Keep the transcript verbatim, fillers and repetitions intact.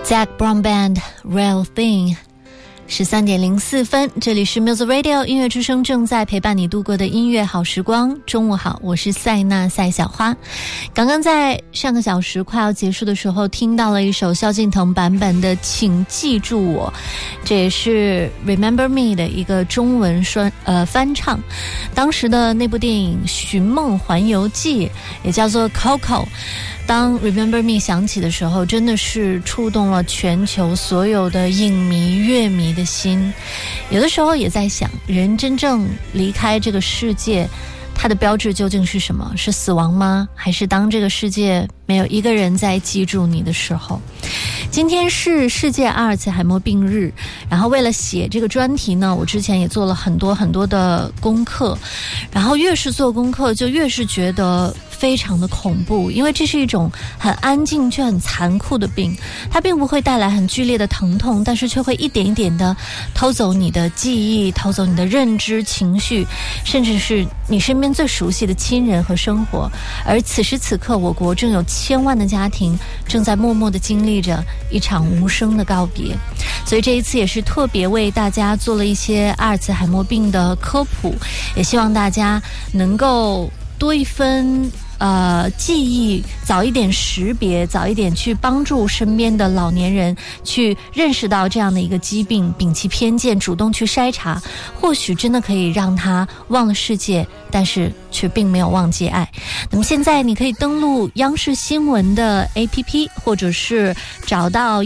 Zac Brown Band Real Thing。十三点零四分，这里是 Music Radio 音乐之声，正在陪伴你度过的音乐好时光。中午好，我是塞纳赛小花。刚刚在上个小时快要结束的时候，听到了一首萧敬腾版本的《请记住我》，这也是 Remember Me 的一个中文翻呃翻唱。当时的那部电影《寻梦环游记》也叫做 Coco。当 Remember Me 响起的时候，真的是触动了全球所有的影迷乐迷的心。有的时候也在想，人真正离开这个世界，它的标志究竟是什么？是死亡吗？还是当这个世界没有一个人在记住你的时候？今天是世界阿尔茨海默病日，然后为了写这个专题呢，我之前也做了很多很多的功课，然后越是做功课就越是觉得非常的恐怖，因为这是一种很安静却很残酷的病，它并不会带来很剧烈的疼痛，但是却会一点一点的偷走你的记忆，偷走你的认知、情绪，甚至是你身边最熟悉的亲人和生活。而此时此刻，我国正有千万的家庭正在默默地经历着一场无声的告别。所以这一次也是特别为大家做了一些阿尔茨海默病的科普，也希望大家能够多一分呃，记忆，早一点识别，早一点去帮助身边的老年人去认识到这样的一个疾病，摒弃偏见，主动去筛查，或许真的可以让他忘了世界，但是却并没有忘记爱。那么现在你可以登录央视新闻的 A P P， 或者是找到